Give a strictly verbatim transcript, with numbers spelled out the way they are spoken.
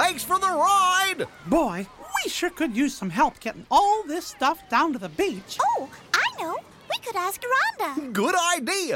Thanks for the ride! Boy, we sure could use some help getting all this stuff down to the beach. Oh, I know. We could ask Rhonda. Good idea!